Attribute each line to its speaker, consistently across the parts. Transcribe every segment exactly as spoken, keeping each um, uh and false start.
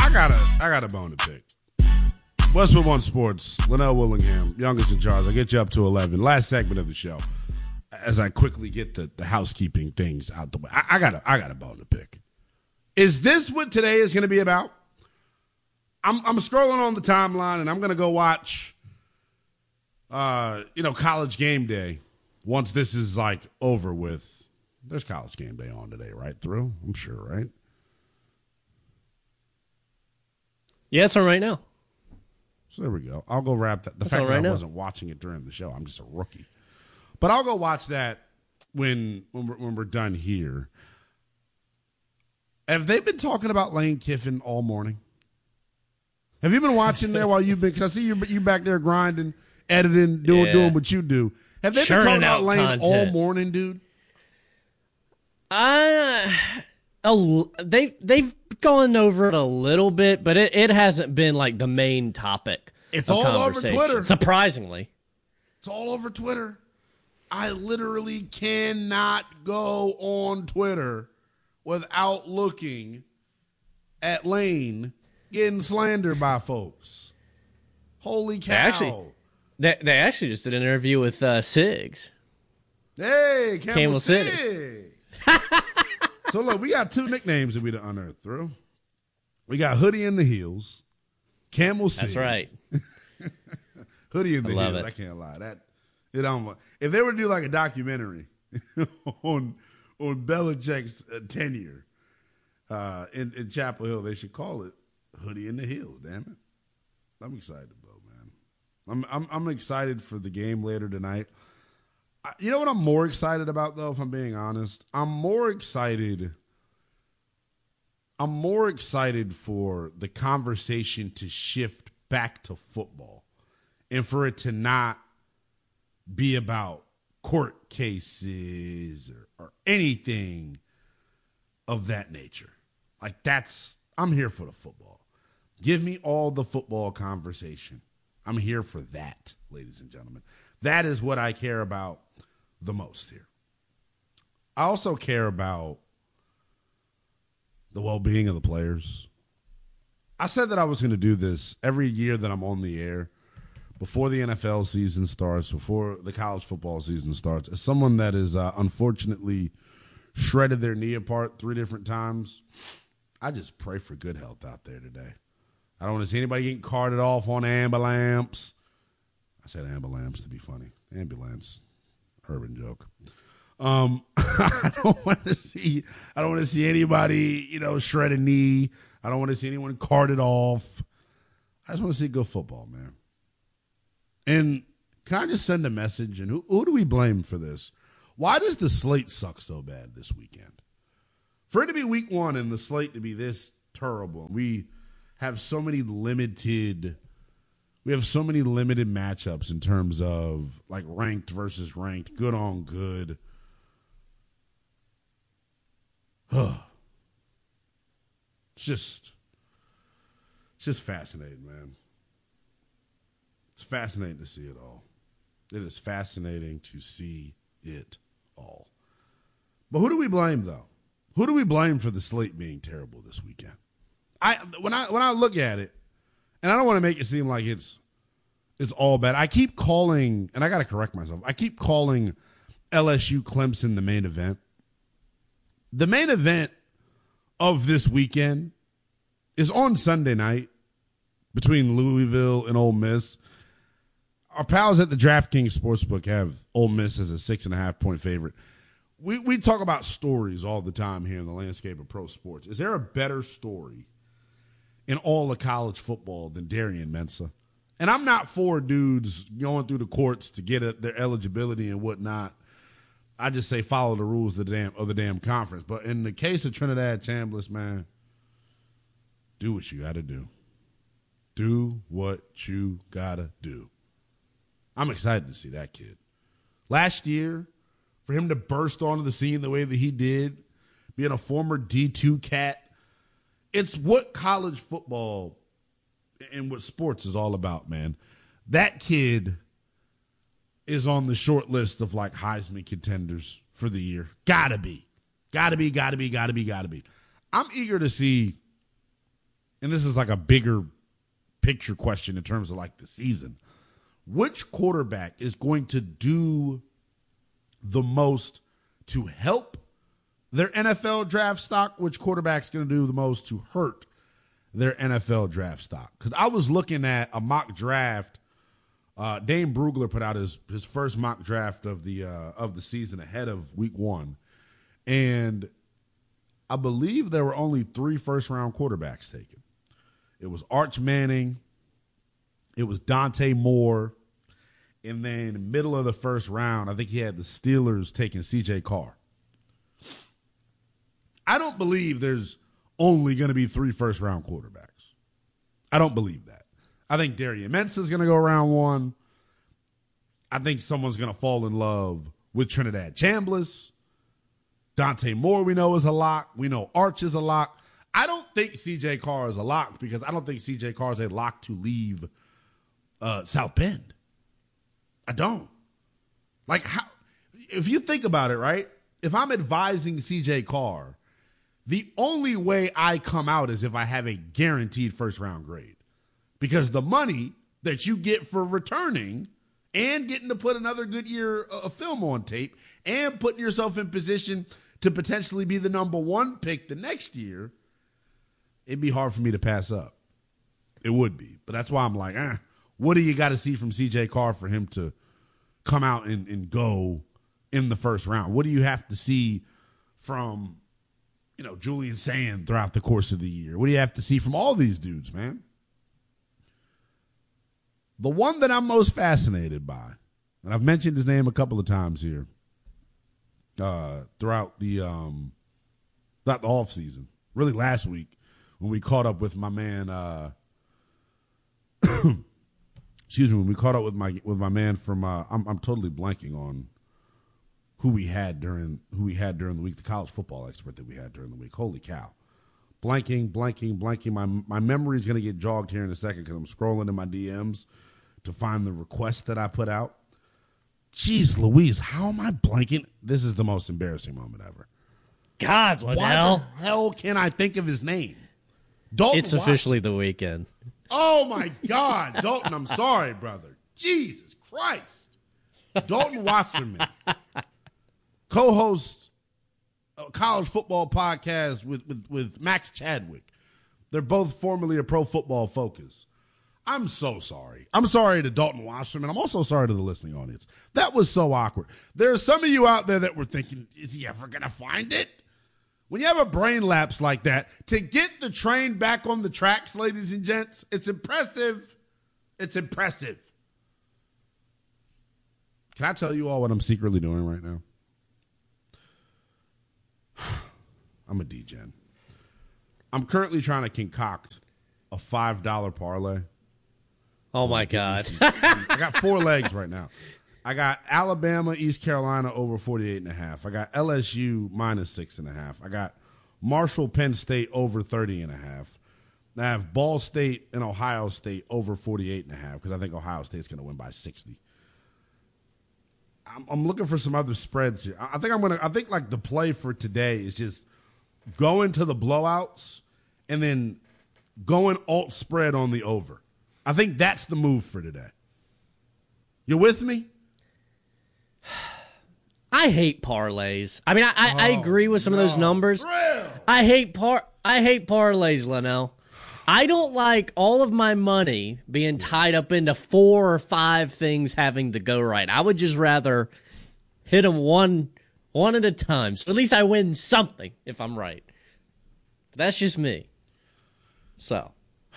Speaker 1: I got a, I got a bone to pick. Westwood One Sports, Linnell Willingham, youngest in charge. I'll get you up to eleven. Last segment of the show. As I quickly get the, the housekeeping things out the way. I, I got a, I got a bone to pick. Is this what today is going to be about? I'm, I'm scrolling on the timeline, and I'm going to go watch, uh, you know, College Game Day. Once this is, like, over with. There's College Game Day on today, right, Thrill? I'm sure, right?
Speaker 2: Yeah, it's on right now.
Speaker 1: So there we go. I'll go wrap that. The
Speaker 2: That's
Speaker 1: fact that
Speaker 2: right
Speaker 1: I
Speaker 2: now.
Speaker 1: wasn't watching it during the show, I'm just a rookie. But I'll go watch that when when we're, when we're done here. Have they been talking about Lane Kiffin all morning? Have you been watching there while you've been? Because I see you you back there grinding, editing, doing
Speaker 2: Yeah.
Speaker 1: doing what you do. Have they
Speaker 2: Churning
Speaker 1: been talking about
Speaker 2: out
Speaker 1: Lane
Speaker 2: content.
Speaker 1: all morning, dude?
Speaker 2: Uh, a, they, they've gone over it a little bit, but it, it hasn't been like the main topic.
Speaker 1: It's
Speaker 2: of
Speaker 1: all over
Speaker 2: conversation,
Speaker 1: Twitter.
Speaker 2: Surprisingly.
Speaker 1: It's all over Twitter. I literally cannot go on Twitter without looking at Lane getting slandered by folks. Holy cow.
Speaker 2: They actually, they, they actually just did an interview with uh, Siggs.
Speaker 1: Hey, Campbell,
Speaker 2: Campbell City.
Speaker 1: City. So, look, we got two nicknames that we to unearth through. We got Hoodie in the Heels, Camel City.
Speaker 2: That's right.
Speaker 1: Hoodie in the
Speaker 2: I love
Speaker 1: Heels.
Speaker 2: it.
Speaker 1: I can't lie. That it um, if they were to do like a documentary on on Belichick's uh, tenure uh, in, in Chapel Hill, they should call it Hoodie in the Heels. Damn it! I'm excited, though, man. I'm I'm I'm excited for the game later tonight. I, you know what I'm more excited about, though, if I'm being honest? I'm more excited. I'm more excited for the conversation to shift back to football and for it to not be about court cases or, or anything of that nature. Like, that's, I'm here for the football. Give me all the football conversation. I'm here for that, ladies and gentlemen. That is what I care about the most here. I also care about the well-being of the players. I said that I was going to do this every year that I'm on the air, before the N F L season starts, before the college football season starts. As someone that is uh, unfortunately shredded their knee apart three different times, I just pray for good health out there today. I don't want to see anybody getting carted off on ambulance. I said ambulance to be funny. Ambulance. Urban joke. Um, I don't want to see. I don't want to see anybody, you know, shred a knee. I don't want to see anyone carted off. I just want to see good football, man. And can I just send a message? And who, who do we blame for this? Why does the slate suck so bad this weekend? For it to be week one and the slate to be this terrible, we have so many limited. We have so many limited matchups in terms of like ranked versus ranked, good on good. It's just, it's just fascinating, man. It's fascinating to see it all. It is fascinating to see it all. But who do we blame, though? Who do we blame for the slate being terrible this weekend? I when I when I look at it, and I don't want to make it seem like it's it's all bad. I keep calling, and I got to correct myself. I keep calling L S U Clemson the main event. The main event of this weekend is on Sunday night between Louisville and Ole Miss. Our pals at the DraftKings Sportsbook have Ole Miss as a six and a half point favorite. We we talk about stories all the time here in the landscape of pro sports. Is there a better story in all of college football than Darian Mensah? And I'm not for dudes going through the courts to get a, their eligibility and whatnot. I just say follow the rules of the damn of the damn conference. But in the case of Trinidad Chambliss, man, do what you got to do. Do what you got to do. I'm excited to see that kid. Last year, for him to burst onto the scene the way that he did, being a former D two cat, it's what college football and what sports is all about, man. That kid is on the short list of like Heisman contenders for the year. Gotta be. Gotta be, gotta be, gotta be, gotta be. I'm eager to see and this is like a bigger picture question in terms of like the season, which quarterback is going to do the most to help their N F L draft stock? Which quarterback's going to do the most to hurt their N F L draft stock? Because I was looking at a mock draft. Uh, Dane Brugler put out his, his first mock draft of the uh, of the season ahead of week one. And I believe there were only three first-round quarterbacks taken. It was Arch Manning, it was Dante Moore, and then middle of the first round, I think he had the Steelers taking C J Carr. I don't believe there's only going to be three first-round quarterbacks. I don't believe that. I think Darian Mensah is going to go round one. I think someone's going to fall in love with Trinidad Chambliss. Dante Moore, we know, is a lock. We know Arch is a lock. I don't think C J Carr is a lock because I don't think C J Carr is a lock to leave uh, South Bend. I don't. Like, how, if you think about it, right? If I'm advising C J Carr, the only way I come out is if I have a guaranteed first-round grade. Because the money that you get for returning and getting to put another good year of film on tape and putting yourself in position to potentially be the number one pick the next year, it'd be hard for me to pass up. It would be. But that's why I'm like, eh, what do you got to see from C J Carr for him to come out and, and go in the first round? What do you have to see from, you know, Julian Sand throughout the course of the year? What do you have to see from all these dudes, man? The one that I'm most fascinated by, and I've mentioned his name a couple of times here uh, throughout the um, throughout the off season, really last week when we caught up with my man. Uh, excuse me, when we caught up with my with my man from. Uh, I'm I'm totally blanking on who we had during who we had during the week. The college football expert that we had during the week. Holy cow! Blanking, blanking, blanking. My my memory is going to get jogged here in a second because I'm scrolling in my D Ms to find the request that I put out. Jeez Louise, how am I blanking? This is the most embarrassing moment ever.
Speaker 2: God, Liddell.
Speaker 1: Why the hell can I think of his name? Dalton
Speaker 2: It's
Speaker 1: Watson.
Speaker 2: officially the weekend.
Speaker 1: Oh, my God. Dalton, I'm sorry, brother. Jesus Christ. Dalton Wasserman, co-host a college football podcast with, with, with Max Chadwick. They're both formerly a Pro Football Focus. I'm so sorry. I'm sorry to Dalton Wasserman. I'm also sorry to the listening audience. That was so awkward. There are some of you out there that were thinking, is he ever going to find it? When you have a brain lapse like that, to get the train back on the tracks, ladies and gents, it's impressive. It's impressive. Can I tell you all what I'm secretly doing right now? I'm a D-gen. I'm currently trying to concoct a five dollar parlay.
Speaker 2: Oh, my God.
Speaker 1: I got four legs right now. I got Alabama, East Carolina over forty-eight and a half. I got L S U minus six and a half. I got Marshall, Penn State over thirty and a half. I have Ball State and Ohio State over forty-eight and a half because I think Ohio State's going to win by sixty. I'm, I'm looking for some other spreads here. I think I'm going to, I think like the play for today is just going to the blowouts and then going alt spread on the over. I think that's the move for today. You with me?
Speaker 2: I hate parlays. I mean, I, I,
Speaker 1: oh,
Speaker 2: I agree with some
Speaker 1: no.
Speaker 2: of those numbers.
Speaker 1: Thrill.
Speaker 2: I hate par. I hate parlays, Linnell. I don't like all of my money being tied up into four or five things having to go right. I would just rather hit them one one at a time. So at least I win something if I'm right. But that's just me. So.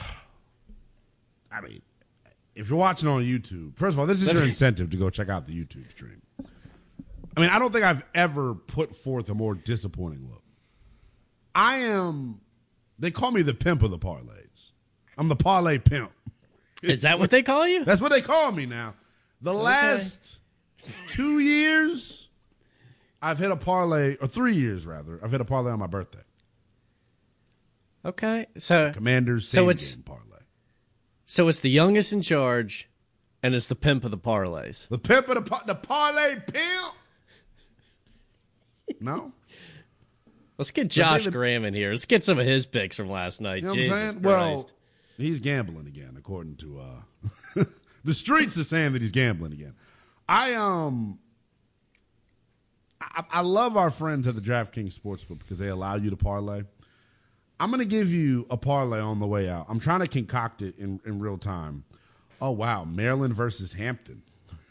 Speaker 1: I mean, if you're watching on YouTube, first of all, this is your incentive to go check out the YouTube stream. I mean, I don't think I've ever put forth a more disappointing look. I am, they call me the pimp of the parlays. I'm the parlay pimp.
Speaker 2: Is that what they call you?
Speaker 1: That's what they call me now. The okay. last two years, I've hit a parlay, or three years rather, I've hit a parlay on my birthday.
Speaker 2: Okay, so
Speaker 1: Commanders
Speaker 2: so
Speaker 1: same
Speaker 2: it's,
Speaker 1: game parlay.
Speaker 2: So it's the youngest in charge, and it's the pimp of the parlays.
Speaker 1: The pimp of the, the parlay pimp? No?
Speaker 2: Let's get Josh
Speaker 1: that,
Speaker 2: Graham in here. Let's get some of his picks from last night.
Speaker 1: You know
Speaker 2: Jesus
Speaker 1: what I'm saying?
Speaker 2: Christ.
Speaker 1: Well, he's gambling again, according to uh, the streets are saying that he's gambling again. I um, I, I love our friends at the DraftKings Sportsbook because they allow you to parlay. I'm going to give you a parlay on the way out. I'm trying to concoct it in, in real time. Oh, wow. Maryland versus Hampton.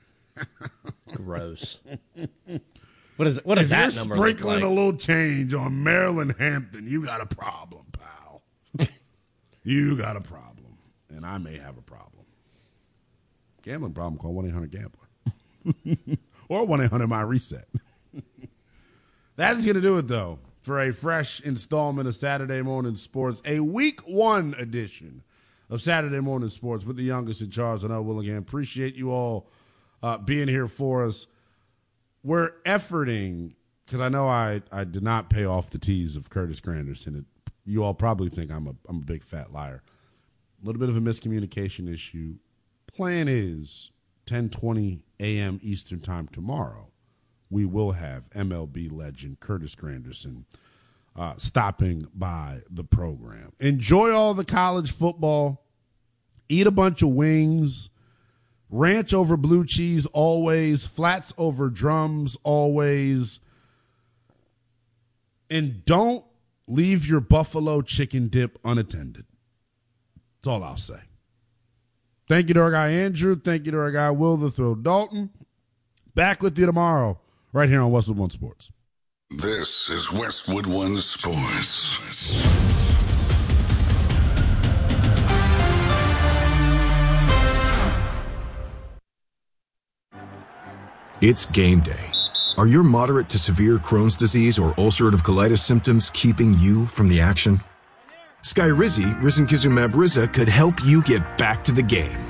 Speaker 2: Gross. What is what does
Speaker 1: if
Speaker 2: that
Speaker 1: you're
Speaker 2: number look
Speaker 1: sprinkling
Speaker 2: like?
Speaker 1: a little change on Maryland Hampton, you got a problem, pal. You got a problem. And I may have a problem. Gambling problem, call one eight hundred gambler. Or one eight hundred my reset. That is going to do it, though, for a fresh installment of Saturday Morning Sports, a week one edition of Saturday Morning Sports with the youngest in charge. And I will again appreciate you all uh, being here for us. We're efforting, because I know I, I did not pay off the tease of Curtis Granderson. It, you all probably think I'm a I'm a big fat liar. A little bit of a miscommunication issue. Plan is ten twenty a.m. Eastern Time tomorrow. We will have M L B legend Curtis Granderson uh, stopping by the program. Enjoy all the college football. Eat a bunch of wings. Ranch over blue cheese always. Flats over drums always. And don't leave your buffalo chicken dip unattended. That's all I'll say. Thank you to our guy Andrew. Thank you to our guy Will the Throw Dalton. Back with you tomorrow right here on Westwood One Sports.
Speaker 3: This is Westwood One Sports.
Speaker 4: It's game day. Are your moderate to severe Crohn's disease or ulcerative colitis symptoms keeping you from the action? Skyrizi, risankizumab Riza, could help you get back to the game.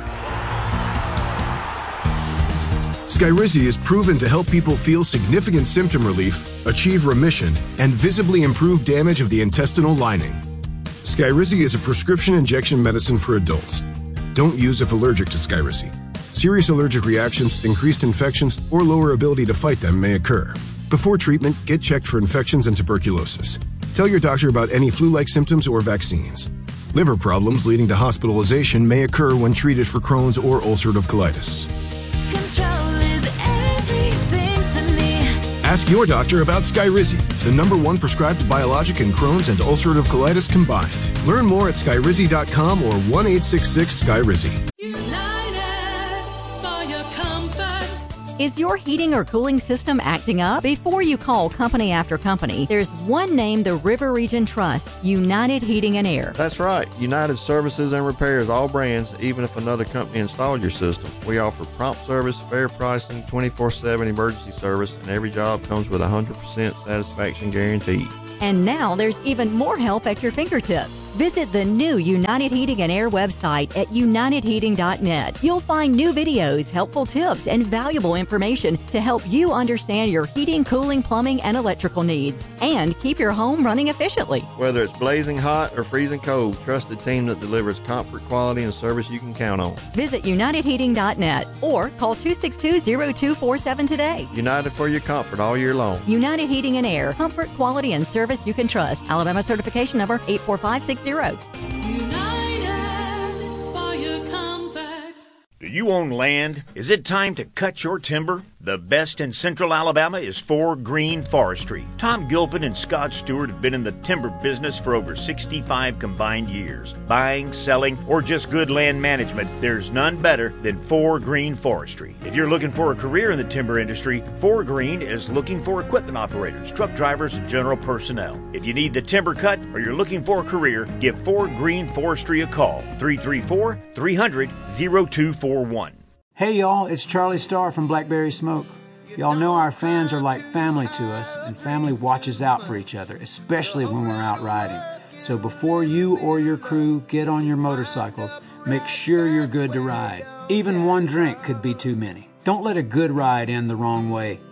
Speaker 4: Skyrizi is proven to help people feel significant symptom relief, achieve remission, and visibly improve damage of the intestinal lining. Skyrizi is a prescription injection medicine for adults. Don't use if allergic to Skyrizi. Serious allergic reactions, increased infections, or lower ability to fight them may occur. Before treatment, get checked for infections and tuberculosis. Tell your doctor about any flu-like symptoms or vaccines. Liver problems leading to hospitalization may occur when treated for Crohn's or ulcerative colitis.
Speaker 5: Control is everything to me.
Speaker 4: Ask your doctor about Skyrizi, the number one prescribed biologic in Crohn's and ulcerative colitis combined. Learn more at skyrizi dot com or one eight six six Skyrizi.
Speaker 6: Is your heating or cooling system acting up? Before you call company after company, there's one name the River Region trusts, United Heating and Air.
Speaker 7: That's right. United Services and Repairs, all brands, even if another company installed your system. We offer prompt service, fair pricing, twenty-four seven emergency service, and every job comes with a one hundred percent satisfaction guarantee.
Speaker 6: And now there's even more help at your fingertips. Visit the new United Heating and Air website at united heating dot net. You'll find new videos, helpful tips, and valuable information to help you understand your heating, cooling, plumbing, and electrical needs, and keep your home running efficiently.
Speaker 7: Whether it's blazing hot or freezing cold, trust the team that delivers comfort, quality, and service you can count on.
Speaker 6: Visit united heating dot net or call two six two, zero two four seven today.
Speaker 7: United for your comfort all year long.
Speaker 6: United Heating and Air, comfort, quality, and service you can trust. Alabama certification number eight four five six zero.
Speaker 5: United for your comfort.
Speaker 8: Do you own land? Is it time to cut your timber? The best in Central Alabama is Four Green Forestry. Tom Gilpin and Scott Stewart have been in the timber business for over sixty-five combined years. Buying, selling, or just good land management, there's none better than Four Green Forestry. If you're looking for a career in the timber industry, Four Green is looking for equipment operators, truck drivers, and general personnel. If you need the timber cut or you're looking for a career, give Four Green Forestry a call. three three four, three hundred, zero two four one.
Speaker 9: Hey y'all, it's Charlie Starr from Blackberry Smoke. Y'all know our fans are like family to us, and family watches out for each other, especially when we're out riding. So before you or your crew get on your motorcycles, make sure you're good to ride. Even one drink could be too many. Don't let a good ride end the wrong way.